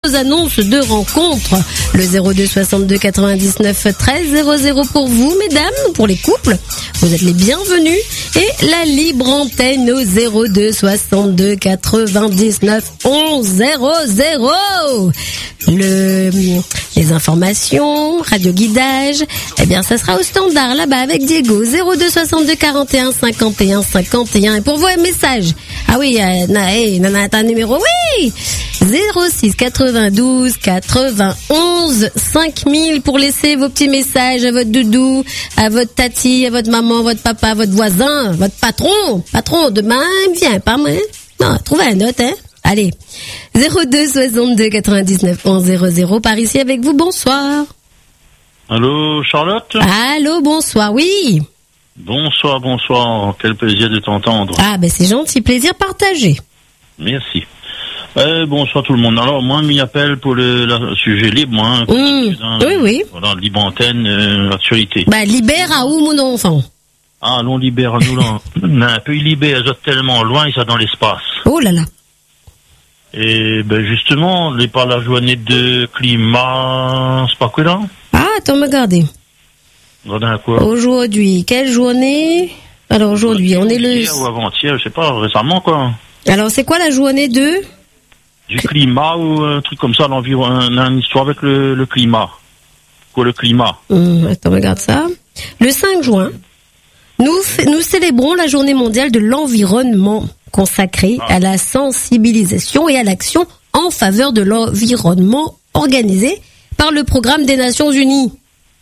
vos annonces de rencontres. Le 02 62 99 13 00 pour vous, mesdames, pour les couples. Vous êtes les bienvenus. Et la libre antenne au 02 62 99 11 00. Les informations, radio guidage, eh bien ça sera au standard là-bas avec Diego. 02 62 41 51 51. Et pour vos messages, ah oui, Nana, t'as un numéro, oui, 06 92 91 5000 pour laisser vos petits messages à votre doudou, à votre tati, à votre maman, votre papa, à votre voisin, votre patron, demain, viens, pas moi. Non, trouvez un autre, hein. Allez, 02 62 99 11 00 par ici avec vous, bonsoir. Allô, Charlotte? Allô, bonsoir, oui. Bonsoir, quel plaisir de t'entendre. Ah, ben c'est gentil, plaisir partagé. Merci. Bonsoir tout le monde. Alors, moi, je m'y appelle pour le sujet libre, moi. Oui. Voilà, libre antenne, actualité. Bah, libère à où, mon enfant? Ah, l'on libère à nous, là. Un peu, il libère, ils sont tellement loin, ils sont dans l'espace. Oh là là. Et, ben, justement, les par la journée de climat, c'est pas quoi, là? Ah, attends, regardez. Regardez quoi? Aujourd'hui, quelle journée? Alors, aujourd'hui, on est le... Hier ou avant-hier, je sais pas, récemment, quoi. Alors, c'est quoi la journée de... Du climat ou un truc comme ça, l'environnement, on a une histoire avec le climat. Quoi, le climat? Attends, regarde ça. Le 5 juin, nous célébrons la journée mondiale de l'environnement consacrée à la sensibilisation et à l'action en faveur de l'environnement organisée par le programme des Nations Unies.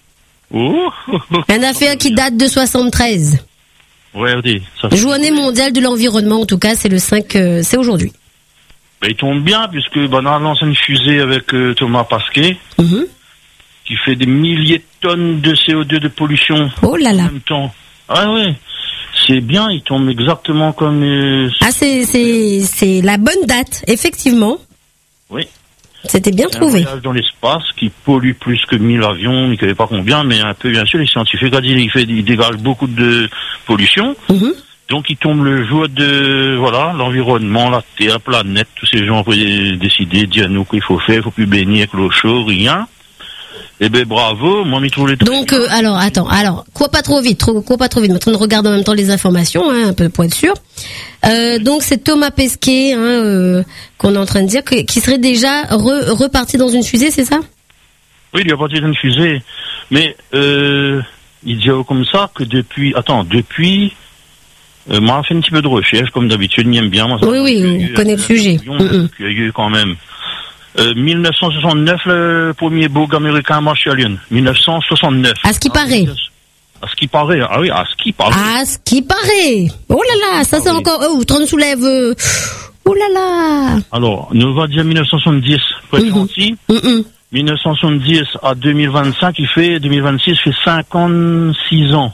Une affaire qui date de 73. Ouais, regardez. Journée mondiale de l'environnement, en tout cas, c'est le 5, c'est aujourd'hui. Ben, il tombe bien, puisque on a lancé une fusée avec Thomas Pesquet, qui fait des milliers de tonnes de CO2 de pollution en même temps. Ah ouais, c'est bien, il tombe exactement comme... c'est la bonne date, effectivement. Oui. C'était bien trouvé. Un voyage dans l'espace qui pollue plus que 1000 avions, il ne savait pas combien, mais un peu, bien sûr, les scientifiques ont dit il dégage beaucoup de pollution. Donc, il tombe le jour de, voilà, l'environnement, la Terre, la planète, tous ces gens peuvent décider, dire nous qu'il faut faire, il ne faut plus baigner avec l'eau chaude, rien. Eh ben, bravo, moi, m'y trouve les trucs. Donc, alors, quoi pas trop vite, maintenant, on regarde en même temps les informations, hein, un peu pour être sûr. Donc, c'est Thomas Pesquet, qu'on est en train de dire, qui serait déjà reparti dans une fusée, c'est ça? Oui, il est reparti dans une fusée. Mais, il dit comme ça que depuis, moi, j'ai fait un petit peu de recherche, comme d'habitude, il aime bien. Moi, oui, on connaît le sujet. Il y a eu quand même. 1969, le premier bug américain a marché à Lyon. 1969. À ce qui paraît. À ce qui paraît. Ah oui, à ce qui paraît. À ce qui paraît. Oh là là, ça c'est encore... Oh, tu soulèves... Oh là là. Alors, nous va dire 1970, précis. 1970 à 2025, 2026 fait 56 ans.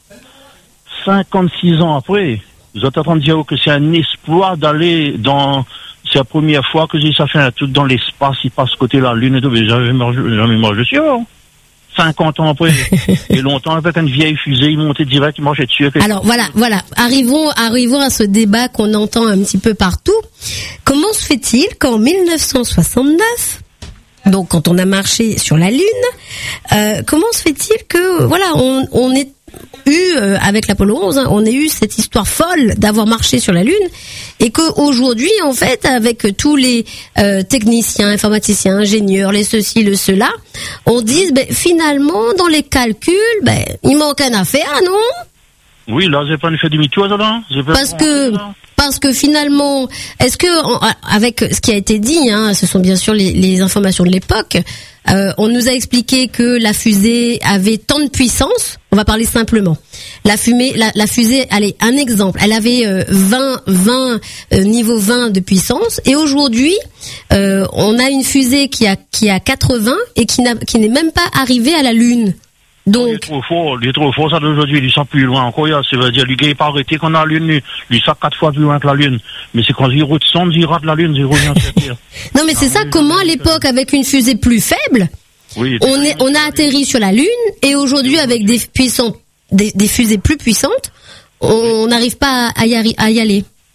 56 ans après, vous êtes en train de dire que c'est un espoir d'aller dans... C'est la première fois que ça fait un truc dans l'espace, il passe côté de la Lune et tout, mais jamais marche dessus, hein. 50 ans après, et longtemps avec une vieille fusée, il montait direct, il marchait dessus. Alors voilà, arrivons à ce débat qu'on entend un petit peu partout. Comment se fait-il qu'en 1969, donc quand on a marché sur la Lune, comment se fait-il que voilà, on ait eu avec l'Apollo 11, on a eu cette histoire folle d'avoir marché sur la Lune, et qu'aujourd'hui, en fait, avec tous les techniciens, informaticiens, ingénieurs, les ceci, le cela, on dise, finalement, dans les calculs, il manque une affaire, non? Oui, là, j'ai pas fait demi-tour, là. Parce que finalement, est-ce que, avec ce qui a été dit, ce sont bien sûr les informations de l'époque, on nous a expliqué que la fusée avait tant de puissance. On va parler simplement. La fusée, allez, un exemple. Elle avait 20 niveau 20 de puissance, et aujourd'hui, on a une fusée qui a 80 et qui n'est même pas arrivée à la Lune. Donc, il est trop fort, ça d'aujourd'hui, il sent plus loin encore, ça veut dire, lui, il n'est pas arrêté qu'on a la Lune, lui, ça 4 fois plus loin que la Lune. Mais c'est quand il retourne, il rate la Lune, il revient sur Terre. Non, mais c'est ça, comment à l'époque, avec une fusée plus faible, on a atterri sur la Lune, et aujourd'hui, avec des fusées plus puissantes, on n'arrive pas à y aller.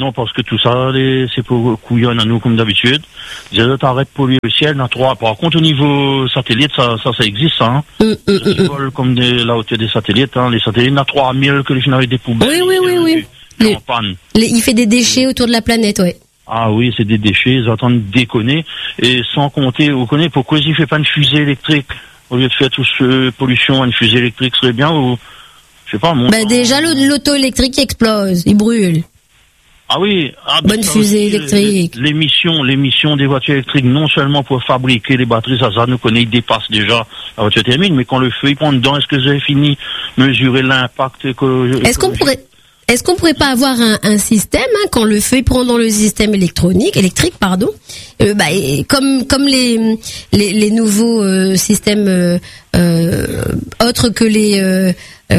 Non, parce que tout ça, c'est pour couillonne à nous comme d'habitude. Les autres arrêtent de polluer le ciel. Par contre, au niveau satellite, ça existe, ça. Hein. Ils volent comme la hauteur des satellites. Hein. Les satellites, il y en a 3000 que les finales des poubelles. Oui. En panne. Il fait des déchets autour de la planète, ouais. Ah oui, c'est des déchets, ils entendent déconner. Et sans compter, vous connaissez pourquoi ils ne font pas une fusée électrique au lieu de faire toute cette pollution, une fusée électrique serait bien ou je sais pas. Déjà l'auto électrique explose, il brûle. Ah oui, bonne fusée électrique. L'émission des voitures électriques, non seulement pour fabriquer les batteries, ça nous connaît, il dépasse déjà la voiture thermique, mais quand le feu il prend dedans, est-ce que vous avez fini de mesurer l'impact Est-ce qu'on pourrait pas avoir un système quand le feu prend dans le système électrique, comme les nouveaux systèmes autres que les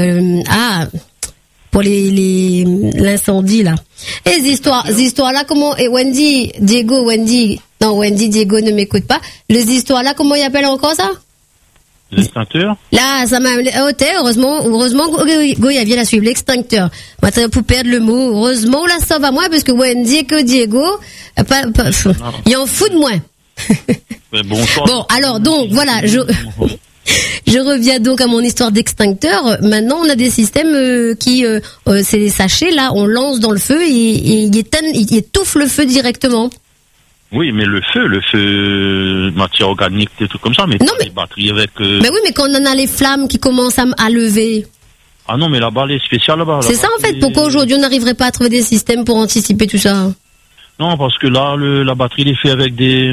pour l'incendie là. Et ces histoires là comment Wendy Diego ne m'écoute pas. Les histoires là comment ils appellent encore ça? L'extincteur? Là, ça m'a heureusement, Goya vient la suivre, l'extincteur. Maintenant, pour perdre le mot, heureusement, on la sauve à moi, parce que Wendy et Diego, il en fout de moins. Bon, alors, donc, voilà, je reviens donc à mon histoire d'extincteur. Maintenant, on a des systèmes c'est des sachets, là, on lance dans le feu et il étouffe le feu directement. Oui, mais le feu, matière organique, des trucs comme ça, mais les batteries avec... Mais oui, mais quand on en a les flammes qui commencent à lever... Ah non, mais là-bas, les spéciales, là-bas... C'est ça, en fait, pourquoi aujourd'hui on n'arriverait pas à trouver des systèmes pour anticiper tout ça? Non, parce que là, la batterie, elle est faite avec des...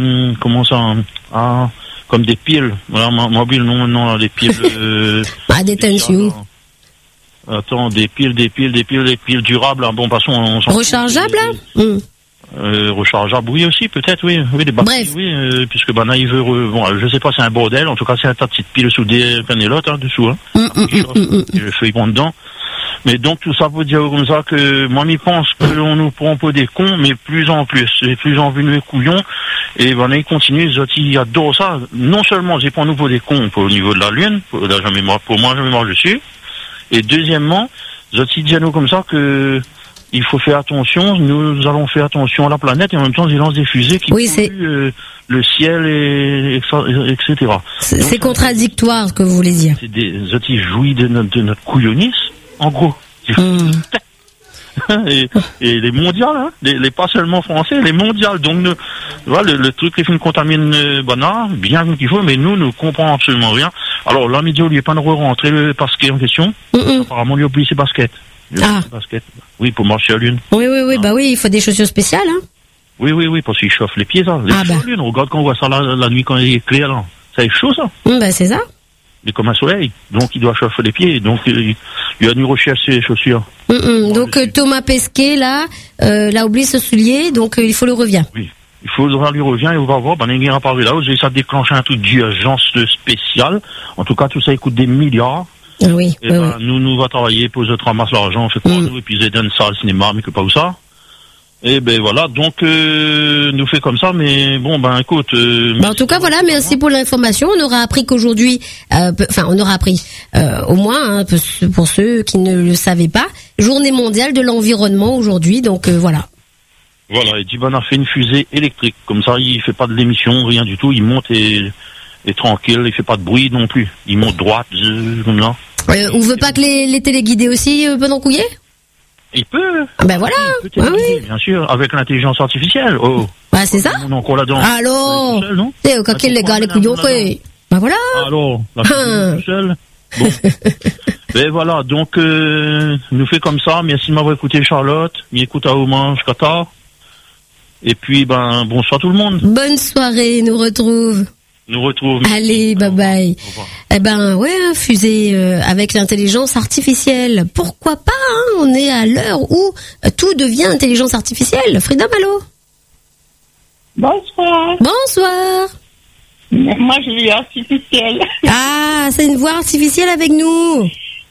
comme des piles. Voilà, mobile, non, des piles... des tensions. Attends, des piles durables, hein. Bon, passons... Rechargeables, là rechargeable, oui aussi, peut-être, oui, des batteries, oui, puisque là, il veut, je sais pas, c'est un bordel, en tout cas, c'est un tas de petites piles soudées, panélotes, dessous, le feu, il prend dedans. Mais donc, tout ça pour dire comme ça que, moi, je pense qu'on nous prend pour des cons, mais plus en plus, nous couillons, et ils continuent, ils adorent ça. Non seulement, ils prennent nous pour des cons, au niveau de la Lune, pour moi, jamais mort dessus, et deuxièmement, ils disent nous comme ça que, il faut faire attention, nous allons faire attention à la planète et en même temps ils lancent des fusées qui polluent le ciel, etc. C'est contradictoire ce que vous voulez dire. C'est des autres jouissent de notre couillonnisme, en gros. Et les mondiales, hein, les pas seulement français, les mondiales. Donc voilà, le truc les films contaminent bien qu'il faut, mais nous ne comprenons absolument rien. Alors là, midi, il n'y a pas de rentrer le basket en question. Apparemment, il a oublié ses baskets. Basket. Oui, pour marcher à la Lune. Oui, il faut des chaussures spéciales, hein. Oui, parce qu'il chauffe les pieds, ça. Les chaussures à la Lune, regarde quand on voit ça la nuit quand il est clair, là. Ça est chaud, ça. C'est ça. Mais comme un soleil. Donc, il doit chauffer les pieds. Donc, il a dû rechercher les chaussures. Donc, Thomas Pesquet, là, a oublié ce soulier, donc il faut le revient. Oui. Il faudra lui revient et on va voir, il ira par là, ça déclenche un truc d'urgence spécial. En tout cas, tout ça, il coûte des milliards. Oui. Nous va travailler pour eux ramasse l'argent, on fait quoi nous, et puis ils donnent ça au cinéma, mais que pas où ça. Et voilà, donc nous fait comme ça, mais écoute. En tout cas, voilà, merci pour l'information. On aura appris qu'aujourd'hui, on aura appris au moins pour ceux qui ne le savaient pas, Journée mondiale de l'environnement aujourd'hui, donc voilà. Voilà, et Diban a fait une fusée électrique, comme ça, il fait pas de l'émission, rien du tout, il monte et tranquille, il fait pas de bruit non plus, il monte droite, comme là. On veut pas que les téléguidés aussi peuvent en couiller? Il peut. Voilà. Il peut bien sûr, avec l'intelligence artificielle. Oh. C'est ça. On est encore là-dedans. Alors. C'est au cas les gars, les couillons, voilà. Alors, la tout seul. Bon. Voilà, donc, nous fait comme ça. Merci de m'avoir écouté, Charlotte. M'écoute à Oman, jusqu'à tard. Et puis, bonsoir tout le monde. Bonne soirée, nous retrouve. Allez, bye bye. Fusée avec l'intelligence artificielle. Pourquoi pas, hein, on est à l'heure où tout devient intelligence artificielle. Frida Malo. Bonsoir. Moi, je suis artificielle. Ah, c'est une voix artificielle avec nous.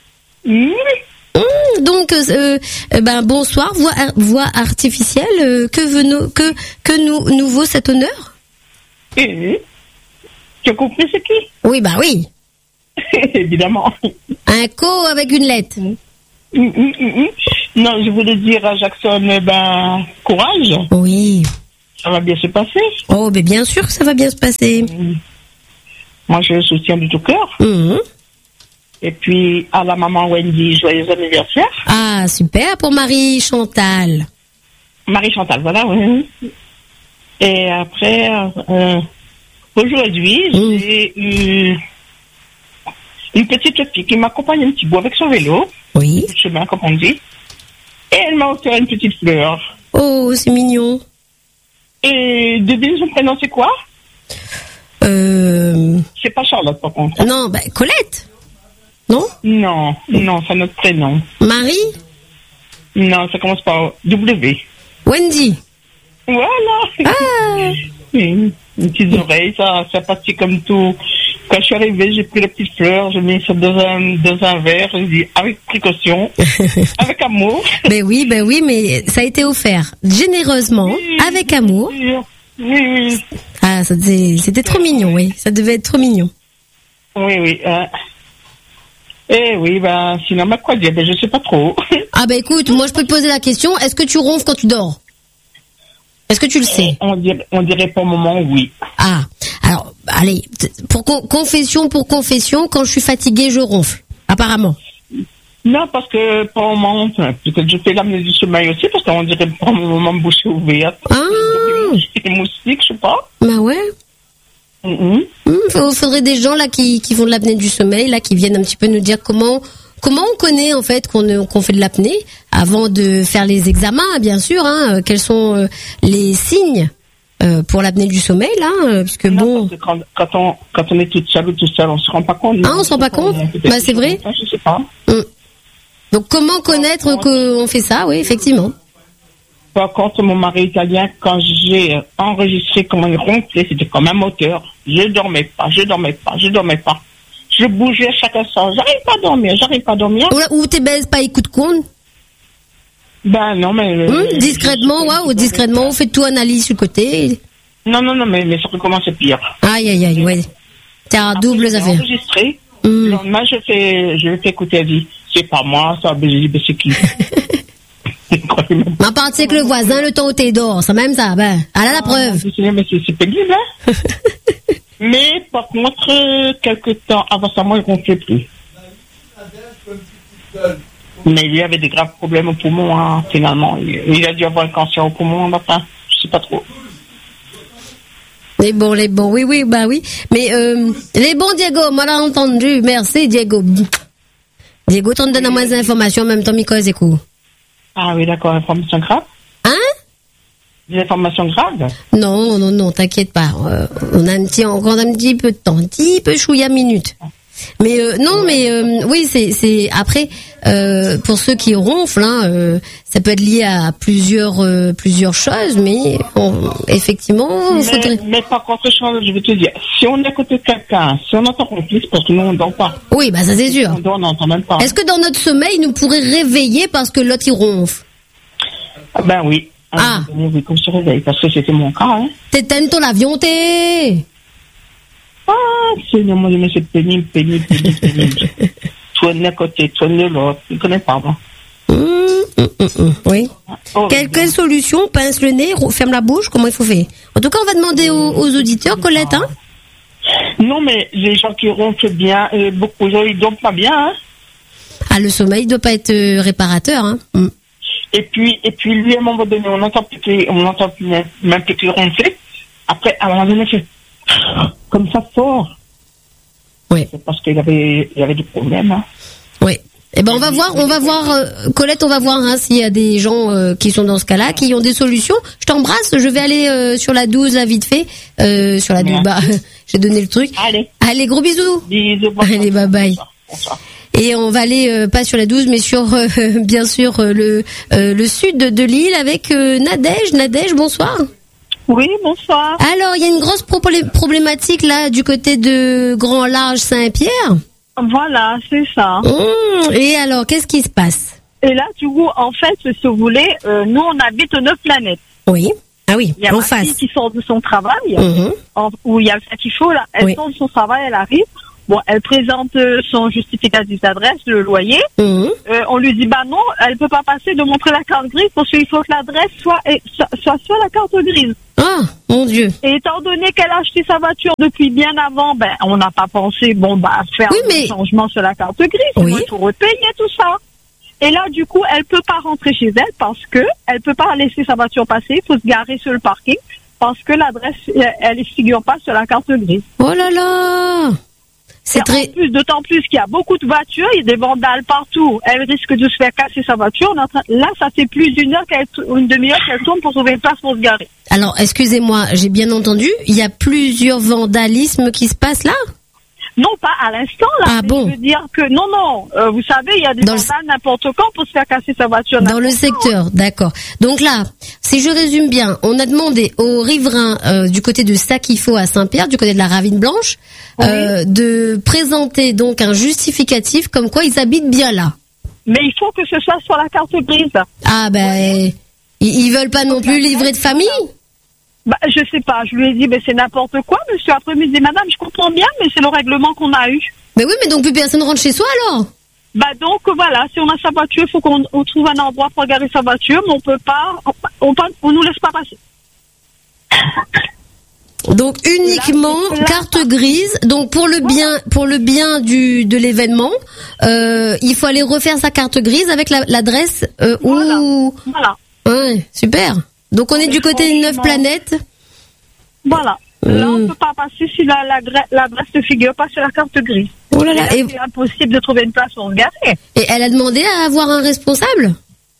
Donc, bonsoir, voix artificielle. Que nous vaut cet honneur? Tu as compris c'est qui? Oui, oui. Évidemment. Un co avec une lettre. Je Non, je voulais dire à Jackson, courage. Oui. Ça va bien se passer. Oh, mais bien sûr que ça va bien se passer. Moi, je le soutiens de tout cœur. Et puis, à la maman Wendy, joyeux anniversaire. Ah, super pour Marie Chantal. Marie Chantal, voilà, oui. Et après, aujourd'hui, j'ai eu une petite fille qui m'accompagne un petit bout avec son vélo. Oui. Le chemin, comme on dit. Et elle m'a offert une petite fleur. Oh, c'est mignon. Et devine son prénom, c'est quoi? C'est pas Charlotte, par contre. Non, Colette. Non? Non, c'est notre prénom. Marie? Non, ça commence par W. Wendy. Voilà. Ah. Une petite oreille, ça partit comme tout. Quand je suis arrivée, j'ai pris la petite fleur, j'ai mis ça dans un verre, j'ai dit avec précaution, avec amour. Ben oui, mais ça a été offert généreusement, avec amour. Oui. Ah, c'était trop mignon, oui. Ça devait être trop mignon. Oui. Eh oui, sinon, quoi dire? Je sais pas trop. Ah, écoute, moi, je peux te poser la question. Est-ce que tu ronfles quand tu dors? Est-ce que tu le sais? On dirait pour le moment, oui. Ah, alors, allez, pour confession, quand je suis fatiguée, je ronfle, apparemment. Non, parce que pour le moment, peut-être je fais l'apnée du sommeil aussi, parce qu'on dirait pour le moment bouche ouverte. Ah! Des moustiques, je sais pas. Bah ouais. Faudrait des gens là qui font de l'apnée du sommeil, là, qui viennent un petit peu nous dire comment on connaît en fait qu'on fait de l'apnée avant de faire les examens, bien sûr. Quels sont les signes pour l'apnée du sommeil là, puisque non, bon. Parce que quand on est toute seule ou tout seul, on se rend pas compte. Ah, on se rend pas compte. C'est vrai. Je sais pas. Donc comment connaître qu'on fait ça? Oui, effectivement. Par contre, mon mari italien, quand j'ai enregistré comment il ronflait, c'était comme un moteur. Je dormais pas. Je bougeais à chaque instant. J'arrive pas à dormir. Ou t'es baise pas écoute compte? Non, mais... discrètement, discrètement, on fait tout analyse sur le côté. Non, mais ça recommence pire. Aïe, ouais. T'as double affaire. Enregistré. Le lendemain, je fais écouter la vie. C'est pas moi, ça, c'est qui? À part, c'est que le voisin, le temps où t'es dehors, c'est même ça, elle a la preuve. Mais c'est pénible, hein? Mais, par contre, quelque temps avant ça, moi, il ne ronflait plus. Mais il avait des graves problèmes au poumon, finalement. Il a dû avoir un cancer au poumon, enfin, je sais pas trop. Les bons, oui. Mais, les bons, Diego, moi, l'a entendu. Merci, Diego. Diego, t'en donnes moins d'informations, en même temps, Miko Zeko. Ah oui, d'accord, information grave? Des informations graves? Non, t'inquiète pas. On a encore un petit peu de temps, un petit peu chouïa minute. Mais oui, c'est après pour ceux qui ronflent, ça peut être lié à plusieurs choses, mais effectivement. Mais par contre, je vais te dire, si on est à côté de quelqu'un, si on entend ronfler, c'est parce que nous on dort pas. Oui, ça c'est sûr. On n'entend même pas. Est-ce que dans notre sommeil, nous pourrait réveiller parce que l'autre il ronfle? Oui. Oui, comme se réveille, parce que c'était mon cas. Hein. T'éteins ton avion, t'es. C'est non, mais c'est pénible. Toi, d'un côté, toi, de l'autre. Je ne connais pas, moi. Oui. Quelle solution? Pince le nez, ferme la bouche, comment il faut faire? En tout cas, on va demander aux auditeurs, Colette, hein? Non, mais les gens qui ronflent bien, beaucoup de gens, ils dorment pas bien, hein? Ah, le sommeil ne doit pas être réparateur, hein? Et puis lui, à un moment donné, on n'entend plus même plus qu'il ronfler. Après, à un moment donné, c'est comme ça fort. Oui. C'est parce qu'il y avait des problèmes. Hein. Oui. Eh ben on va voir, Colette, on va voir s'il y a des gens qui sont dans ce cas-là, qui ont des solutions. Je t'embrasse, je vais aller sur la 12 là, vite fait, sur la 12. J'ai donné le truc. Allez, gros bisous. Bisous. Allez, bye bye. Bonsoir. Et on va aller pas sur la 12, mais sur bien sûr le sud de l'île avec Nadège. Nadège, bonsoir. Oui, bonsoir. Alors, il y a une grosse problématique là du côté de Grand Large Saint-Pierre. Voilà, c'est ça. Et alors, qu'est-ce qui se passe? Et là, du coup, en fait, si vous voulez, nous, on habite aux 9 planètes. Oui. Ah oui, il y a ma fille qui sort de son travail, où il y a le sac qu'il faut, là. Elle sort de son travail, elle arrive. Bon, elle présente son justificatif d'adresse, le loyer. On lui dit, bah non, elle peut pas passer de montrer la carte grise parce qu'il faut que l'adresse soit sur la carte grise. Ah, mon Dieu. Et étant donné qu'elle a acheté sa voiture depuis bien avant, ben, on n'a pas pensé, faire un changement sur la carte grise. Oui. Il faut tout repayer, tout ça. Et là, du coup, elle peut pas rentrer chez elle parce que elle peut pas laisser sa voiture passer. Il faut se garer sur le parking parce que l'adresse, elle ne figure pas sur la carte grise. Oh là là! C'est très... D'autant plus qu'il y a beaucoup de voitures, il y a des vandales partout. Elle risque de se faire casser sa voiture. Là, ça fait plus d'une heure une demi-heure qu'elle tourne pour trouver une place pour se garer. Alors, excusez-moi, j'ai bien entendu, il y a plusieurs vandalismes qui se passent là? Non, pas à l'instant, là. Ah bon? Je veux dire que, non, vous savez, il y a des vandales n'importe quand pour se faire casser sa voiture. Dans le secteur, d'accord. Donc là, si je résume bien, on a demandé aux riverains du côté de Sakifo à Saint-Pierre, du côté de la Ravine Blanche, de présenter donc un justificatif comme quoi ils habitent bien là. Mais il faut que ce soit sur la carte grise. Ah ben, ils veulent pas non plus livrer de famille? Bah, je sais pas, je lui ai dit, c'est n'importe quoi, monsieur. Après, il me dit, madame, je comprends bien, mais c'est le règlement qu'on a eu. Mais oui, mais donc plus personne rentre chez soi alors? Bah donc, voilà, si on a sa voiture, il faut qu'on trouve un endroit pour garer sa voiture, mais on peut pas, on nous laisse pas passer. Donc uniquement carte grise. Donc pour le bien de l'événement, il faut aller refaire sa carte grise avec l'adresse Voilà. Ouais, super. Donc on est du côté de 9 planètes. Voilà. Là, on peut pas passer si l'adresse ne figure pas sur la carte grise. Oh là là. C'est impossible de trouver une place pour se garer. Et elle a demandé à avoir un responsable?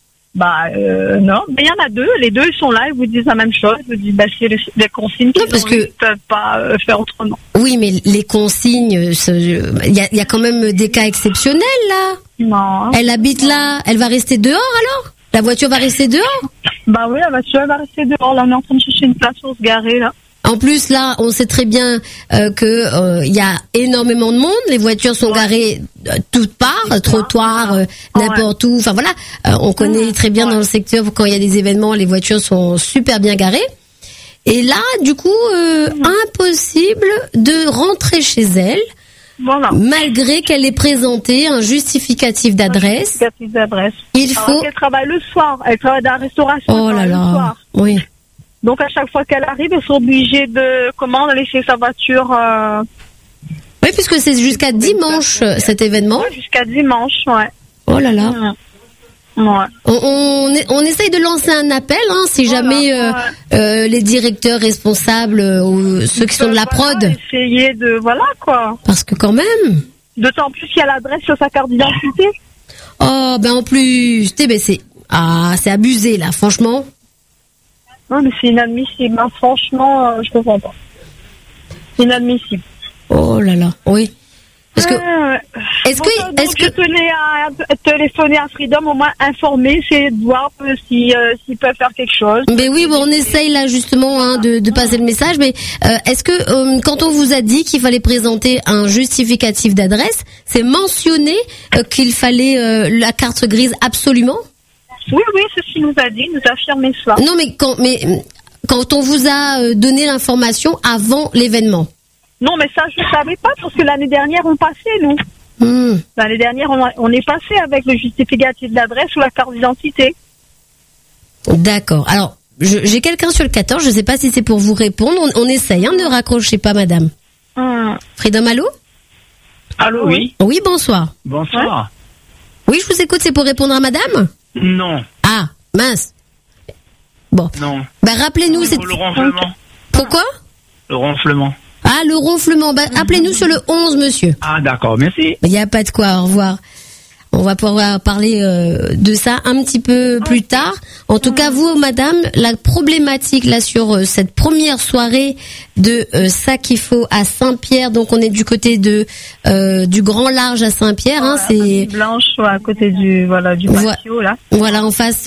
Non, mais il y en a deux. Les deux, ils sont là, ils vous disent la même chose. Ils vous disent, c'est les consignes qu'ils ne peuvent pas faire autrement. Oui, mais les consignes, il y a quand même des cas exceptionnels, là. Non. Elle habite là, elle va rester dehors, alors? La voiture va rester dehors? Oui, la voiture, elle va rester dehors. Là, on est en train de chercher une place pour se garer, là. En plus, là, on sait très bien que il y a énormément de monde. Les voitures sont garées toutes parts, trottoirs, n'importe où. Enfin voilà, on connaît très bien dans le secteur quand il y a des événements, les voitures sont super bien garées. Et là, du coup, impossible de rentrer chez elle, malgré qu'elle ait présenté un justificatif d'adresse. Il faut. Elle travaille le soir. Elle travaille dans la restauration. Oh là là. Le soir. Oui. Donc à chaque fois qu'elle arrive, elle sera obligée de laisser sa voiture. Oui, puisque c'est jusqu'à dimanche cet événement. Oui, jusqu'à dimanche, ouais. Oh là là. Ouais. On essaye de lancer un appel, si jamais les directeurs responsables ou ceux qui sont de la prod. Essayer de quoi. Parce que quand même. D'autant plus qu'il y a l'adresse sur sa carte d'identité. Oh en plus, c'est abusé là, franchement. Non, mais c'est inadmissible. Franchement, je comprends pas. C'est inadmissible. Oh là là, oui. Est-ce que je tenais à téléphoner à Freedom, au moins informer, essayer de voir s'ils peuvent faire quelque chose. Mais oui, on essaye là justement de passer le message. Mais est-ce que quand on vous a dit qu'il fallait présenter un justificatif d'adresse, c'est mentionné qu'il fallait la carte grise absolument? Oui, c'est ce qu'il nous a dit, il nous a affirmé cela. Non, mais quand on vous a donné l'information avant l'événement. Non, mais ça, je ne savais pas, parce que l'année dernière, on passait, nous. L'année dernière, on est passé avec le justificatif d'adresse ou la carte d'identité. D'accord. Alors, j'ai quelqu'un sur le 14, je ne sais pas si c'est pour vous répondre. On essaye, ne raccrochez pas, madame. Freedom, allô? Allô, oui. Oui, bonsoir. Bonsoir. Oui, je vous écoute, c'est pour répondre à madame? Non. Ah, mince. Bon. Non. Rappelez-nous. C'est pour le ronflement. Pourquoi? Le ronflement. Ah, le ronflement. Appelez-nous sur le 11, monsieur. Ah, d'accord, merci. Il n'y a pas de quoi, au revoir. On va pouvoir parler de ça un petit peu plus tard. En tout cas, vous, madame, la problématique là sur cette première soirée de Sakifo à Saint-Pierre. Donc, on est du côté du Grand Large à Saint-Pierre. C'est Blanche, à côté du patio là. Voilà, en face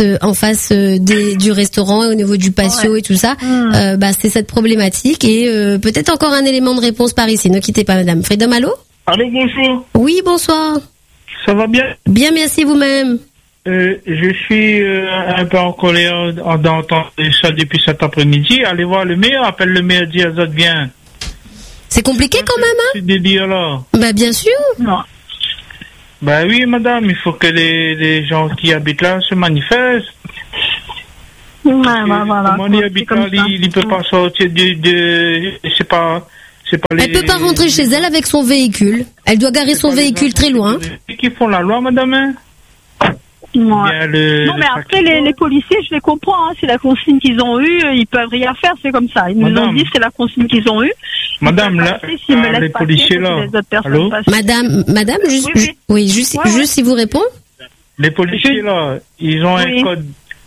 du restaurant, au niveau du patio et tout ça. C'est cette problématique et peut-être encore un élément de réponse par ici. Ne quittez pas, madame. Freedom, allô? Allô, bonjour. Oui, bonsoir. Ça va bien? Bien, merci vous-même. Je suis un peu en colère d'entendre ça depuis cet après-midi. Allez voir le maire, appelle le maire, dis Azot, viens. C'est compliqué quand même, hein? C'est délire-là. Bah, bien sûr. Non. Bah oui, madame, il faut que les gens qui habitent là se manifestent. Ouais, bah, voilà. Comment il habite là, il peut pas sortir c'est pas les... Elle peut pas rentrer chez elle avec son véhicule. Elle doit garer son véhicule très loin. Qui font la loi, madame, hein? Ouais. Non, mais après, les policiers, je les comprends. Hein. C'est la consigne qu'ils ont eue. Ils peuvent rien faire. C'est comme ça. Ils nous ont dit c'est la consigne qu'ils ont eue. Madame, là, les policiers là. Allô? Madame, juste si vous répondez. Les policiers là, ils ont un code.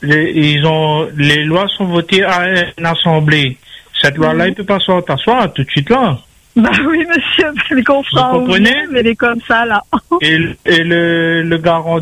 Les lois sont votées à une assemblée. Cette loi-là, il peut pas s'asseoir tout de suite là. Bah oui, monsieur, les confrères. Vous comprenez? Mais elle est comme ça, là. Et le garant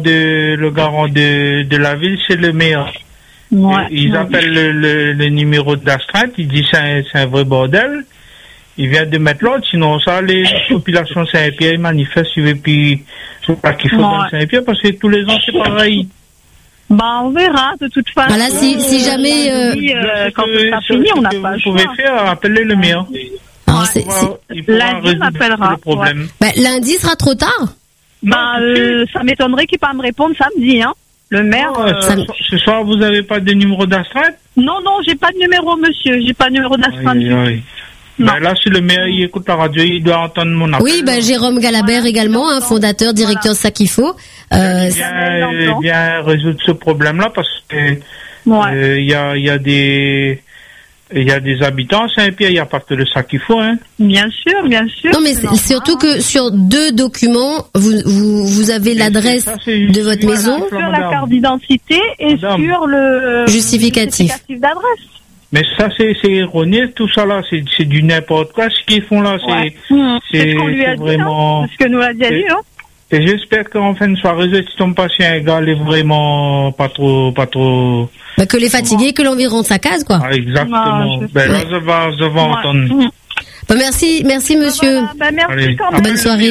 de la ville, c'est le maire. Ouais. Ils appellent le numéro d'astreinte, ils disent c'est un vrai bordel. Ils viennent de mettre l'ordre, sinon ça, les populations Saint-Pierre manifestent, et puis, c'est pas qu'il faut dans Saint-Pierre, parce que tous les ans, c'est pareil. Bah, on verra, de toute façon. Voilà, si jamais, quand ça sera fini, on n'a pas le choix. Vous pouvez faire, appeler le maire. Lundi, on appellera. Le problème. Bah, lundi sera trop tard. Bah, ça m'étonnerait qu'il ne pas me répondre samedi, hein. Le maire. Ce soir, vous n'avez pas de numéro d'astreinte? Non, j'ai pas de numéro, monsieur. J'ai pas de numéro d'astreinte. Ben là, si le maire il écoute la radio, il doit entendre mon appel. Oui, Jérôme Galabert également, fondateur, directeur de Sakifo. Bien résoudre ce problème-là parce que il y a des habitants à Saint-Pierre, il n'y a pas que le Sakifo, hein. Bien sûr. Non, mais c'est surtout que sur 2 documents, vous avez l'adresse de votre maison. Sur la carte d'identité et sur le justificatif d'adresse. Mais ça, c'est erroné, tout ça là, c'est du n'importe quoi. Ce qu'ils font là, c'est ce qu'on lui a dit, vraiment. Hein. C'est ce que nous a dit, hein. Et j'espère qu'en fin de soirée, si ton patient un gars est vraiment pas trop. Bah, que les fatigués, que l'envie rentre sa case, quoi. Ah, exactement. Là, je vais entendre. Bah, merci monsieur. Merci quand même. Bonne soirée.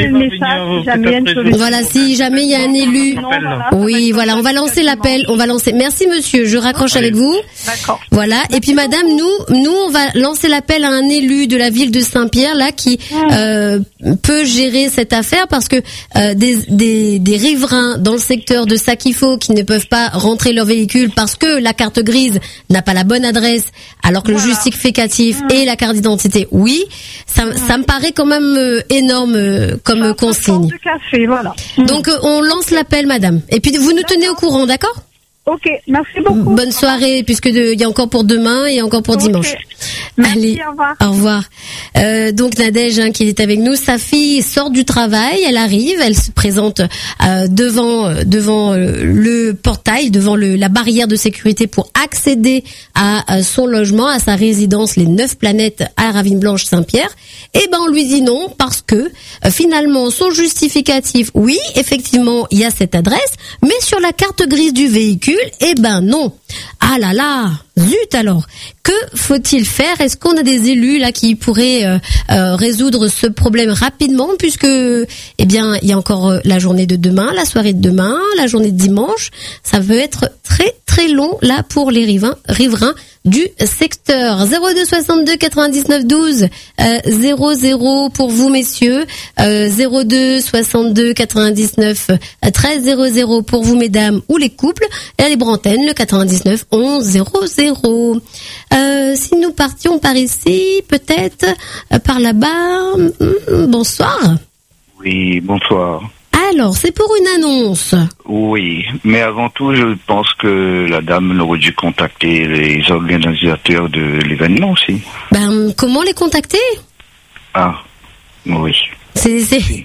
Voilà, si jamais il y a un élu. Oui, voilà, on va lancer l'appel. Merci monsieur, je raccroche avec vous. D'accord. Voilà. Et puis madame, nous, on va lancer l'appel à un élu de la ville de Saint-Pierre, là, qui peut gérer cette affaire parce que des riverains dans le secteur de Sakifo qui ne peuvent pas rentrer leur véhicule parce que la carte grise n'a pas la bonne adresse, alors que le justificatif et la carte d'identité, oui, ça me paraît quand même énorme comme consigne. De café, voilà. Donc on lance l'appel, madame. Et puis vous nous tenez au courant, d'accord? Ok, merci beaucoup. Bonne soirée, puisque il y a encore pour demain et encore pour dimanche. Merci, allez, au revoir. Donc Nadège, qui est avec nous, sa fille sort du travail, elle arrive, elle se présente devant le portail, devant la barrière de sécurité pour accéder à son logement, à sa résidence, les 9 planètes à Ravine Blanche Saint-Pierre. Et on lui dit non parce que finalement son justificatif, oui, effectivement, il y a cette adresse, mais sur la carte grise du véhicule, non. Ah là là, zut alors. Que faut-il faire? Est-ce qu'on a des élus là qui pourraient résoudre ce problème rapidement, puisque il y a encore la journée de demain, la soirée de demain, la journée de dimanche. Ça peut être très très long là pour les riverains du secteur. 02 62 99 12 00 pour vous messieurs, 02 62 99 13 00 pour vous mesdames ou les couples, et la libre antenne le 99 11 00. Si nous partions par ici, peut-être par là-bas. Bonsoir. Oui, bonsoir. Alors, c'est pour une annonce. Oui, mais avant tout, je pense que la dame aurait dû contacter les organisateurs de l'événement aussi. Comment les contacter? Ah, oui. C'est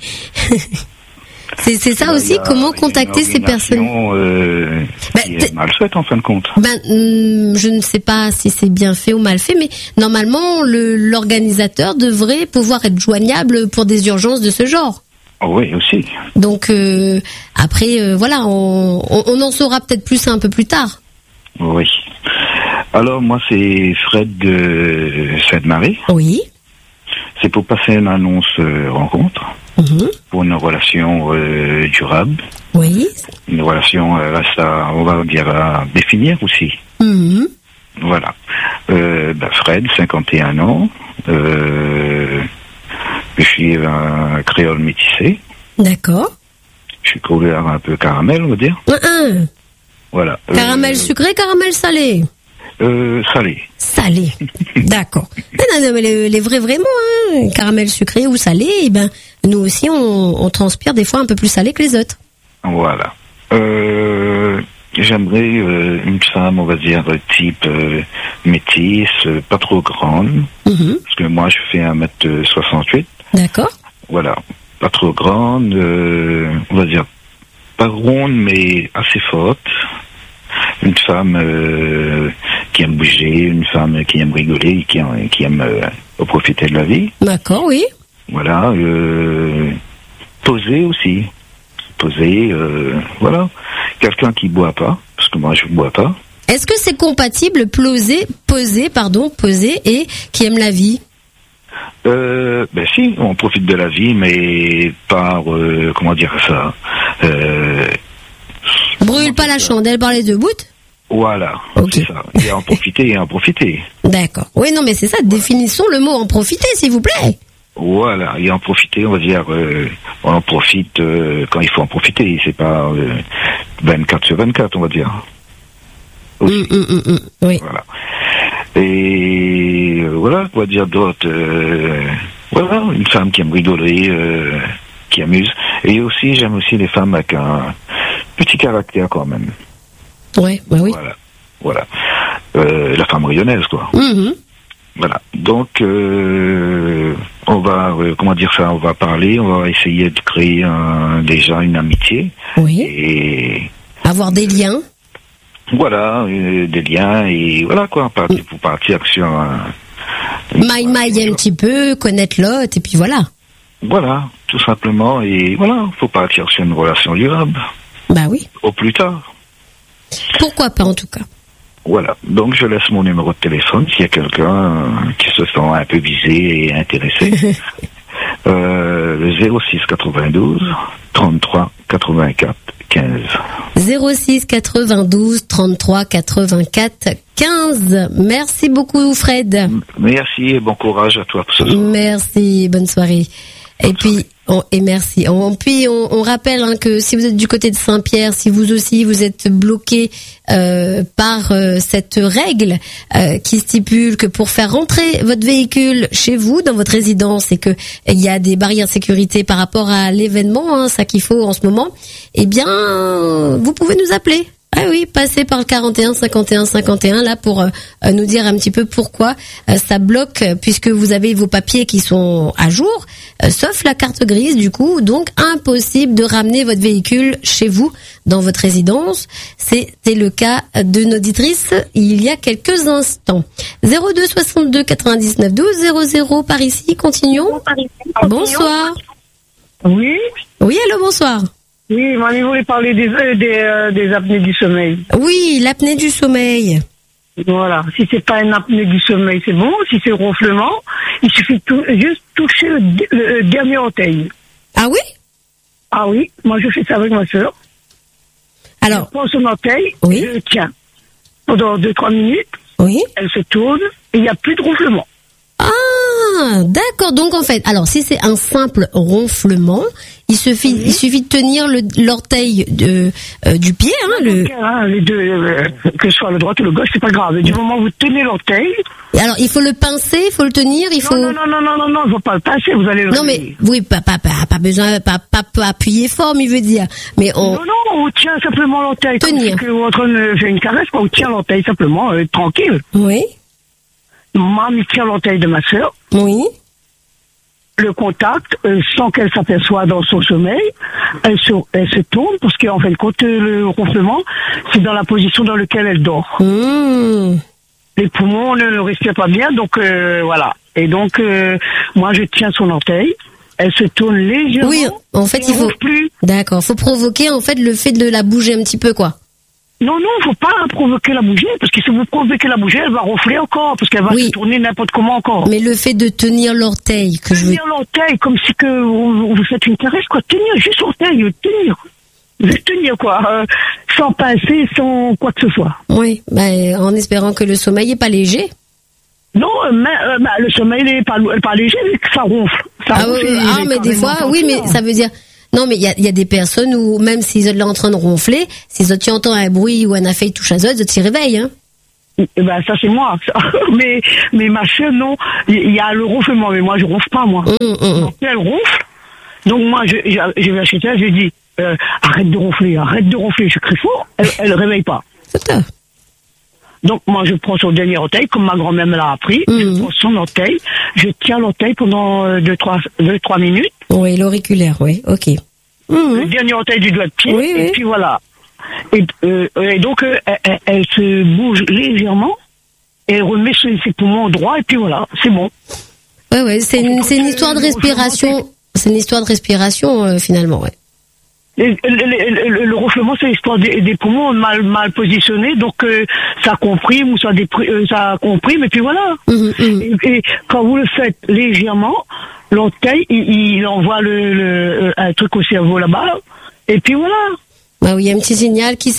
ça aussi, comment contacter ces personnes qui est mal faite en fin de compte. Je ne sais pas si c'est bien fait ou mal fait, mais normalement, l'organisateur devrait pouvoir être joignable pour des urgences de ce genre. Oui, aussi. Donc après, voilà, on en saura peut-être plus un peu plus tard. Oui. Alors moi, c'est Fred de Sainte-Marie. Oui. C'est pour passer une annonce rencontre pour une relation durable. Oui. Une relation reste on va dire, à définir aussi. Voilà. Fred, 51 ans. suis un créole métissé. D'accord. Je suis couleur un peu caramel, on va dire. Voilà. Caramel sucré, caramel salé. Salé. Salé. D'accord. Non, mais les vrais vraiment, hein, caramel sucré ou salé, eh ben, nous aussi, on transpire des fois un peu plus salé que les autres. Voilà. J'aimerais une femme, on va dire, type métisse, pas trop grande. Parce que moi, je fais 1m68. D'accord. Voilà. Pas trop grande, on va dire, pas ronde, mais assez forte. Une femme qui aime bouger, une femme qui aime rigoler, qui aime profiter de la vie. D'accord, oui. Voilà. Poser aussi. Poser, voilà. Quelqu'un qui boit pas, parce que moi je bois pas. Est-ce que c'est compatible poser et qui aime la vie? Ben si, on profite de la vie, mais par, comment dire ça, brûle pas la chandelle par les deux bouts? Voilà, okay. C'est ça. Et en profiter. D'accord. Oui, non, mais c'est ça, définissons le mot en profiter, s'il vous plaît. Voilà, et en profiter, on va dire, on en profite quand il faut en profiter, c'est pas 24 sur 24, on va dire. Oui. Voilà. Et voilà, quoi dire d'autre. Voilà, une femme qui aime rigoler, qui amuse. Et aussi, j'aime aussi les femmes avec un petit caractère quand même. Ouais, bah oui. Voilà. La femme rayonnaise, quoi. Voilà. Donc, on va, comment dire ça, on va parler, on va essayer de créer déjà une amitié. Oui. Et avoir des liens. Voilà, des liens et voilà quoi, pour partir sur maille un petit peu, connaître l'autre et puis voilà. Voilà, tout simplement et voilà, faut partir sur une relation durable. Bah oui. Au plus tard. Pourquoi pas en tout cas. Voilà, donc je laisse mon numéro de téléphone s'il y a quelqu'un qui se sent un peu visé et intéressé. Le 06 92 33 84 15. 06 92 33 84 15. Merci beaucoup Fred. Merci et bon courage à toi pour ce soir. Merci, bonne soirée. Merci. On rappelle que si vous êtes du côté de Saint-Pierre, si vous aussi vous êtes bloqué par cette règle qui stipule que pour faire rentrer votre véhicule chez vous dans votre résidence et que il y a des barrières de sécurité par rapport à l'événement, ça qu'il faut en ce moment, eh bien vous pouvez nous appeler. Ah oui, passez par le 41 51 51 là pour nous dire un petit peu pourquoi ça bloque, puisque vous avez vos papiers qui sont à jour, sauf la carte grise du coup, donc impossible de ramener votre véhicule chez vous dans votre résidence. C'était le cas d'une auditrice il y a quelques instants. 02 62 99 12 00 par ici, continuons. Bonsoir. Oui. Oui, allô, bonsoir. Oui, moi, je voulais parler des apnées du sommeil. Oui, l'apnée du sommeil. Voilà. Si c'est pas une apnée du sommeil, c'est bon. Si c'est ronflement, il suffit juste toucher le dernier orteil. Ah oui? Ah oui. Moi, je fais ça avec ma sœur. Alors. Je prends son orteil. Oui. Je le tiens. Pendant 2-3 minutes. Oui. Elle se tourne et il n'y a plus de ronflement. Ah, d'accord. Donc, en fait, alors, si c'est un simple ronflement, il suffit de tenir l'orteil du pied, les deux, que ce soit le droit ou le gauche, c'est pas grave. Du moment où vous tenez l'orteil. Alors, il faut le pincer, il faut le tenir, il faut. Non, il faut pas le pincer, vous allez le. Non, mais, oui, pas besoin, pas appuyer fort, mais il veut dire. Mais Non, on tient simplement l'orteil. Tenir. Comme si on est en train de faire une caresse, on tient l'orteil simplement, tranquille. Oui. Maman tient l'orteil de ma sœur. Oui. Le contact, sans qu'elle s'aperçoive dans son sommeil, elle se tourne, parce qu'en fin de compte, le ronflement, c'est dans la position dans laquelle elle dort. Les poumons ne respirent pas bien, donc voilà. Et donc, moi, je tiens son orteil, elle se tourne légèrement. Oui, en fait, il faut. D'accord, faut provoquer en fait le fait de la bouger un petit peu, quoi. Non, faut pas provoquer la bougie, parce que si vous provoquez la bougie, elle va ronfler encore, parce qu'elle va se tourner n'importe comment encore. Mais le fait de tenir l'orteil, tenir l'orteil, comme si que vous faites une caresse, quoi. Tenir, juste l'orteil, tenir. Juste tenir, quoi. Sans pincer, sans quoi que ce soit. Oui, en espérant que le sommeil est pas léger. Non, le sommeil n'est pas léger, mais que ça ronfle. Mais des fois, oui, mais ça veut dire... Non, mais il y a des personnes où, même s'ils sont là en train de ronfler, si tu entends un bruit ou un affaire touche à eux, ils se réveillent, hein. Ben, ça, c'est moi. mais ma soeur, non. Il y a le ronflement, mais moi, je ronfle pas, moi. Donc, elle ronfle. Donc, moi, je vais acheter elle, je lui dis, arrête de ronfler. Je crie fort. Elle réveille pas. C'est ça. Donc, moi, je prends son dernier orteil, comme ma grand-mère me l'a appris. Je prends son orteil. Je tiens l'orteil pendant 2-3 minutes. Oui, l'auriculaire, oui. OK. Le dernier orteil du doigt de pied. Oui, et puis, voilà. Et donc, elle se bouge légèrement. Et elle remet ses poumons au droit. Et puis, voilà. C'est bon. Ouais. C'est une histoire de respiration. C'est une histoire de respiration, finalement, ouais. Le ronflement, c'est l'histoire des poumons mal positionnés, donc ça comprime ou ça comprime, et puis voilà. Et quand vous le faites légèrement, l'orteil, il envoie un truc au cerveau là-bas, et puis voilà. Bah oui, il y a un petit signal qui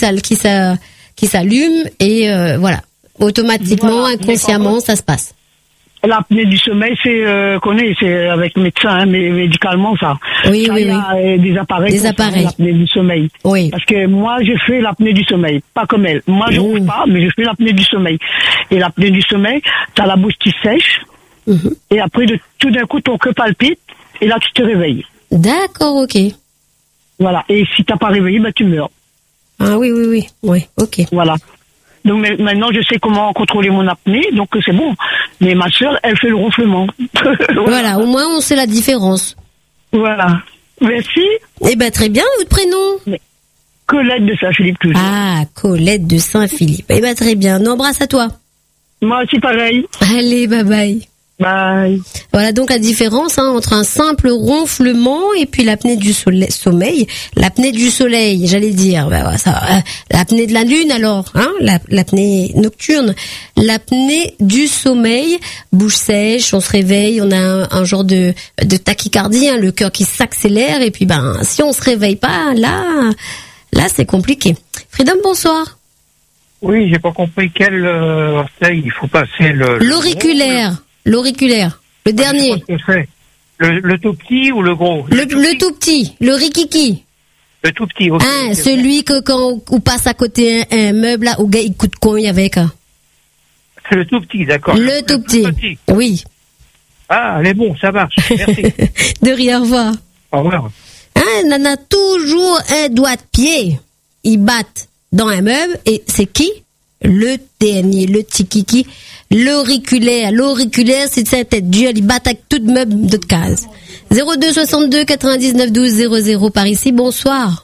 s'allume, et voilà. Automatiquement, inconsciemment, ça se passe. L'apnée du sommeil, c'est avec médecin, hein, mais médicalement ça. Oui. Il y a des appareils. L'apnée du sommeil. Oui. Parce que moi, je fais l'apnée du sommeil, pas comme elle. Moi, je ronfle pas, mais je fais l'apnée du sommeil. Et l'apnée du sommeil, t'as la bouche qui sèche, et après, tout d'un coup, ton cœur palpite, et là, tu te réveilles. D'accord, ok. Voilà. Et si t'as pas réveillé, ben tu meurs. Ah oui, ok. Voilà. Donc maintenant, je sais comment contrôler mon apnée, donc c'est bon. Mais ma soeur, elle fait le ronflement. Voilà, au moins on sait la différence. Voilà. Merci. Eh ben très bien, votre prénom? Colette de Saint-Philippe toujours. Ah, Colette de Saint-Philippe. Eh ben très bien, un embrasse à toi. Moi aussi pareil. Allez, bye bye. Bye. Voilà donc la différence entre un simple ronflement et puis l'apnée du sommeil. L'apnée du soleil, j'allais dire. L'apnée de la lune alors, hein, l'apnée nocturne. L'apnée du sommeil, bouche sèche, on se réveille, on a un genre de tachycardie, hein, le cœur qui s'accélère et puis si on se réveille pas, là c'est compliqué. Freedom, bonsoir. Oui, j'ai pas compris quel orteil il faut passer l'auriculaire. L'auriculaire, le dernier. Je sais pas ce que c'est. Le tout petit ou le gros? Le tout petit, le rikiki. Le tout petit, ok. Ah, celui que quand on passe à côté un meuble, là, au gars, il coûte combien avec? C'est le tout petit, d'accord. Le tout petit. Oui. Ah, elle est bon, ça marche. Merci. De rien, au revoir. Au revoir. On en a toujours un doigt de pied. Ils battent dans un meuble et c'est qui? Le dernier, le tikiki. L'auriculaire, c'est sa tête dure, il bat avec toute meuble de case. 02 62 99 12 00 par ici, bonsoir.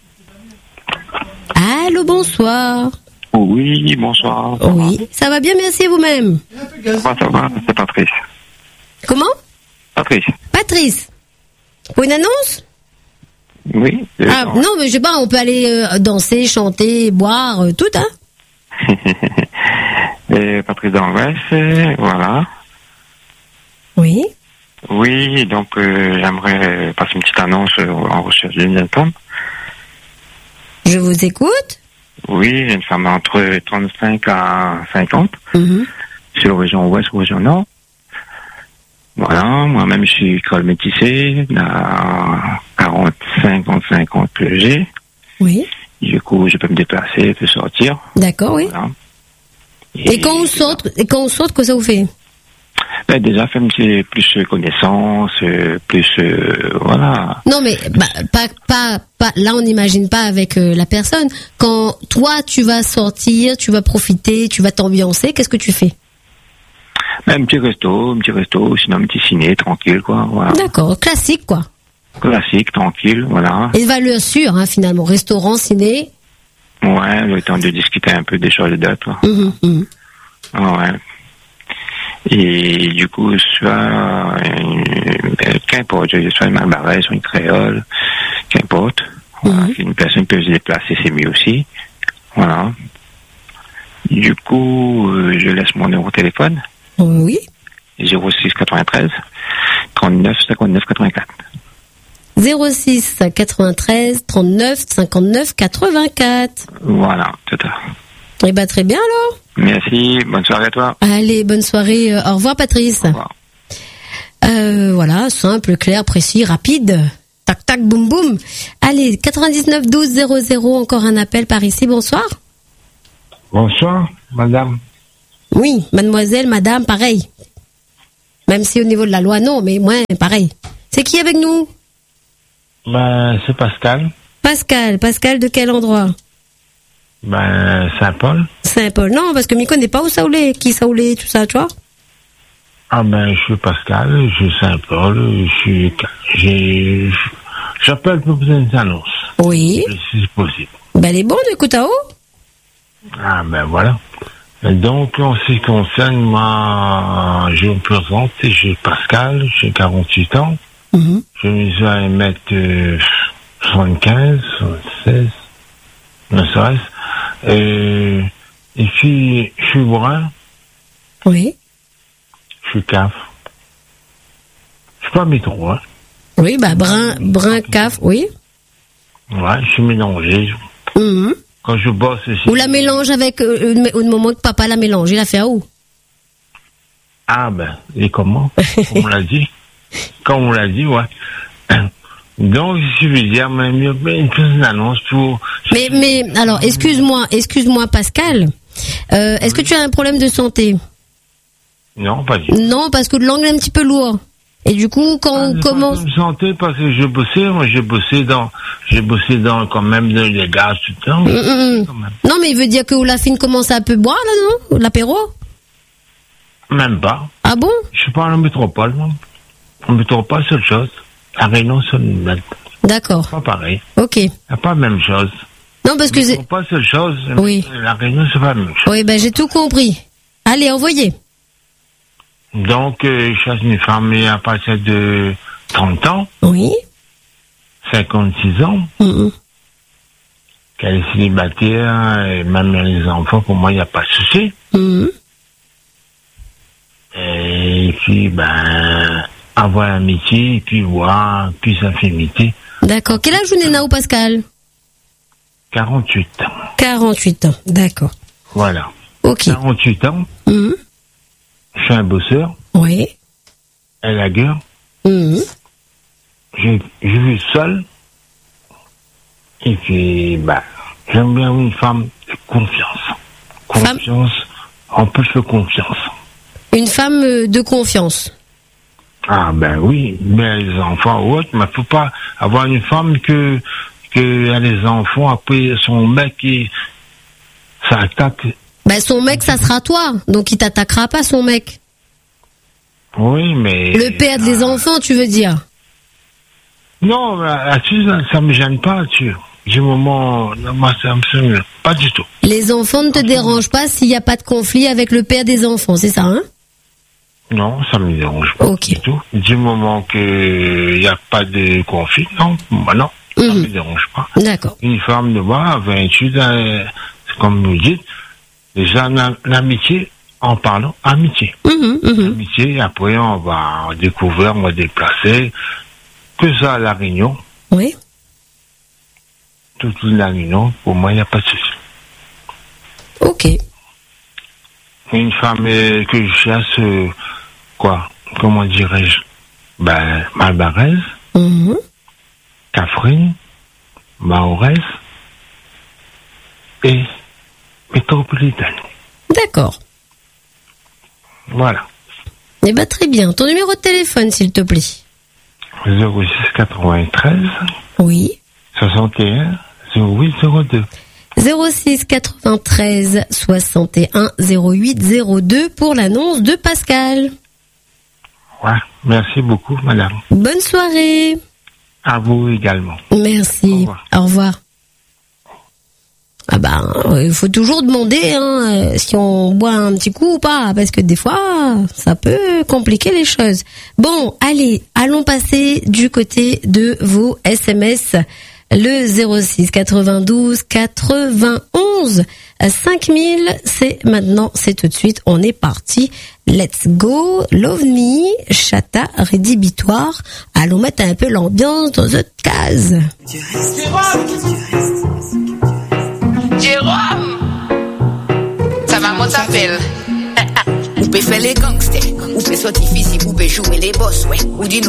Allô, bonsoir. Oui, bonsoir. Oui, ça va bien, merci vous-même. Ça va, c'est Patrice. Comment? Patrice. Pour une annonce? Oui. Non, mais je sais pas, on peut aller danser, chanter, boire, tout, hein? Patrice d'Anvers, voilà. Oui. Oui, donc j'aimerais passer une petite annonce en recherche d'une jeune femme. Je vous écoute. Oui, j'ai une femme entre 35 à 50, sur la région ouest ou région nord. Voilà, moi-même je suis école métissée, à 45 ans que j'ai. Oui. Du coup, je peux me déplacer, je peux sortir. D'accord, oui. Voilà. Et quand on sort, qu'est-ce que ça vous fait? Déjà, c'est plus connaissance, plus voilà. Non, mais pas. Là, on n'imagine pas avec la personne. Quand toi, tu vas sortir, tu vas profiter, tu vas t'ambiancer, qu'est-ce que tu fais? Un petit resto, sinon un petit ciné, tranquille, quoi. Voilà. D'accord, classique, quoi. Classique, tranquille, voilà. Et valeur sûre, hein, finalement. Restaurant, ciné. Ouais, le temps de discuter un peu des choses d'autres. Ouais. Et du coup, soit qu'importe, soit une malbarrée, soit une créole, qu'importe. Voilà. Si une personne peut se déplacer, c'est mieux aussi. Voilà. Du coup, je laisse mon numéro de téléphone. Oui. 06 93 39 59 84. 06 93 39 59 84. Voilà, tout à fait. Eh ben, très bien alors. Merci, bonne soirée à toi. Allez, bonne soirée. Au revoir Patrice. Au revoir. Voilà, simple, clair, précis, rapide. Tac, tac, boum, boum. Allez, 99 12 00, encore un appel par ici. Bonsoir. Bonsoir, madame. Oui, mademoiselle, madame, pareil. Même si au niveau de la loi, non, mais moi, pareil. C'est qui avec nous? C'est Pascal. Pascal de quel endroit? Saint-Paul. Saint-Paul, non, parce que Miko n'est pas où Saoulé, qui Saoulé, tout ça, tu vois? Je suis Pascal, je suis Saint-Paul, j'appelle pour vous une annonce. Oui. Si c'est possible. Elle est bonne, écoute à haut. Voilà. Donc, en ce qui concerne, moi, je me présente, je suis Pascal, j'ai 48 ans. Mm-hmm. Je mesure 1m75, 76, ne serait-ce. Et puis, je suis brun. Oui. Je suis caf. Je suis pas métro, hein. Oui, brun, caf, oui. Ouais, je suis mélangé. Mm-hmm. Quand je bosse ici. Ou la mélange avec, au moment que papa la mélange, il a fait à où? Et comment? Comme on l'a dit, ouais. Donc, je veux dire, une petite annonce pour... Mais, alors, excuse-moi, Pascal. Est-ce que tu as un problème de santé? Non, pas du tout. Non, parce que l'angle est un petit peu lourd. Et du coup, quand on commence... Je santé parce que j'ai bossé dans quand même les gaz tout le temps. Non, mais il veut dire que Olafine commence à un peu boire, là, non? L'apéro? Même pas. Ah bon? Je suis pas en métropole, non. En métropole, c'est autre chose. À Réunion, c'est une bête. D'accord. Pas pareil. Ok. C'est pas la même chose. Non, parce que c'est... pas seule chose. Oui. La Réunion, c'est pas la même chose. Oui, j'ai tout compris. Allez, envoyez. Donc, je cherche une femme à partir de 30 ans. Oui. 56 ans. Mm-hmm. Qu'elle est célibataire, et même les enfants, pour moi, il n'y a pas de souci. Mm-hmm. Et puis, avoir l'amitié, et puis voir, plus affinité. D'accord. Quel âge vous n'êtes Nao, Pascal? 48 ans. 48 ans, d'accord. Voilà. Ok. 48 ans. Mm-hmm. Je suis un bosseur. Oui. Elle a gueule. Mm-hmm. Je vis seul. Et puis, j'aime bien une femme de confiance. Confiance, en plus de confiance. Une femme de confiance. Oui, mais les enfants ou autres, mais faut pas avoir une femme que a les enfants, après son mec, ça attaque. Son mec, ça sera toi, donc il t'attaquera pas, son mec. Oui, mais... Le père des enfants, tu veux dire? Non, là-dessus, ça me gêne pas, là-dessus. Du moment, moi, ça me pas du tout. Les enfants ne te dérangent pas s'il n'y a pas de conflit avec le père des enfants, c'est ça, hein? Non, ça me dérange pas du tout. Du moment qu'il n'y a pas de conflit, non, non, ça me dérange pas. D'accord. Une femme de moi, 28 ans, comme vous dites, déjà l'amitié, en parlant, amitié. Amitié, après on va découvrir, on va déplacer, que ça à La Réunion. Oui. Toute La Réunion, pour moi, il n'y a pas de souci. Ok. Une femme que je chasse, comment dirais-je, malbaraise, Catherine, Mahoraise et métropolitaine. D'accord. Voilà. Eh très bien. Ton numéro de téléphone, s'il te plaît. 06 93. Oui. 61 08 02. 06 93 61 08 02 pour l'annonce de Pascal. Ouais, merci beaucoup, madame. Bonne soirée. À vous également. Merci. Au revoir. Il faut toujours demander si on boit un petit coup ou pas, parce que des fois, ça peut compliquer les choses. Bon, allez, allons passer du côté de vos SMS. Le 06 92 91 5000, c'est maintenant, c'est tout de suite, on est parti. Let's go, Love Me, Chata rédhibitoire. Allons mettre un peu l'ambiance dans cette case. Jérôme, ça va, moi t'appelle. Ou peut faire les gangsters, ou Mais soit difficile pour jouer les boss, ouais. Ou dis